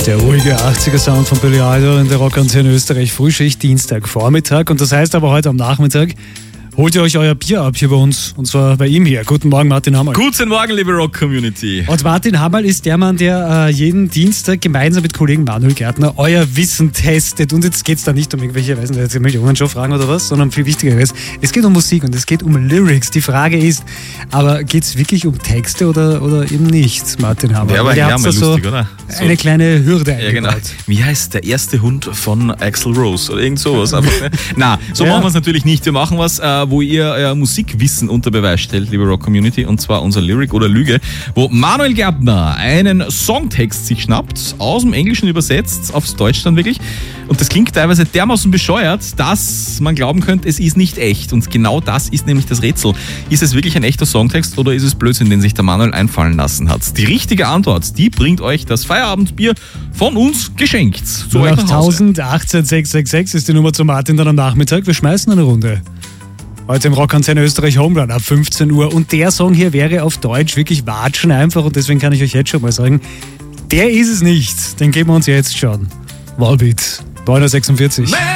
Der ruhige 80er-Sound von Billy Idol in der Rockantenne Österreich Frühschicht, Dienstagvormittag. Und das heißt aber heute am Nachmittag, holt ihr euch euer Bier ab hier bei uns, und zwar bei ihm hier. Guten Morgen, Martin Hammerl. Guten Morgen, liebe Rock-Community. Und Martin Hammerl ist der Mann, der jeden Dienstag gemeinsam mit Kollegen Manuel Gärtner euer Wissen testet. Und jetzt geht es da nicht um irgendwelche, weiß nicht, Millionen-Show-Fragen oder was, sondern viel wichtiger ist, es geht um Musik und es geht um Lyrics. Die Frage ist, aber geht es wirklich um Texte oder eben nicht, Martin Hammerl? Der war ja mal lustig, oder? So. Eine kleine Hürde eingebaut. Ja, genau. Wie heißt der erste Hund von Axl Rose oder irgend sowas? Aber, na, so machen wir es natürlich nicht. Wir machen was, wo ihr euer Musikwissen unter Beweis stellt, liebe Rock-Community, und zwar unser Lyric oder Lüge, wo Manuel Gärtner einen Songtext sich schnappt, aus dem Englischen übersetzt, aufs Deutsch dann wirklich, und das klingt teilweise dermaßen bescheuert, dass man glauben könnte, es ist nicht echt, und genau das ist nämlich das Rätsel. Ist es wirklich ein echter Songtext oder ist es Blödsinn, den sich der Manuel einfallen lassen hat? Die richtige Antwort, die bringt euch das Feierabendbier von uns geschenkt. Zu euch nach Hause. 18 666 ist die Nummer zu Martin dann am Nachmittag. Wir schmeißen eine Runde. Heute im Rockantenne Österreich Homerun ab 15 Uhr. Und der Song hier wäre auf Deutsch wirklich watschen einfach. Und deswegen kann ich euch jetzt schon mal sagen, der ist es nicht. Den geben wir uns jetzt schon. Volbeat, 9:46.